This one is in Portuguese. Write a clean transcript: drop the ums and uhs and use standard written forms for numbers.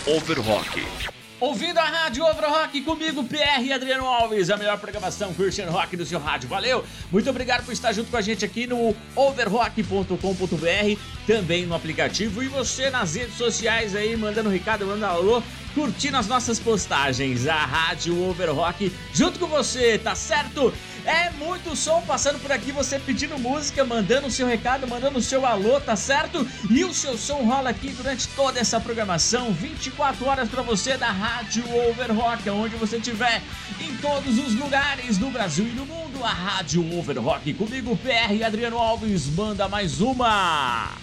Overrock. Ouvindo a Rádio Overrock comigo, PR e Adriano Alves, a melhor programação Christian Rock do seu rádio. Valeu! Muito obrigado por estar junto com a gente aqui no overrock.com.br, também no aplicativo, e você nas redes sociais aí, mandando recado, mandando alô, curtindo as nossas postagens. A Rádio Overrock junto com você, tá certo? É muito som passando por aqui, você pedindo música, mandando o seu recado, mandando o seu alô, tá certo? E o seu som rola aqui durante toda essa programação, 24 horas pra você da Rádio Overrock, aonde você estiver, em todos os lugares do Brasil e do mundo. A Rádio Overrock comigo, PR e Adriano Alves, manda mais uma!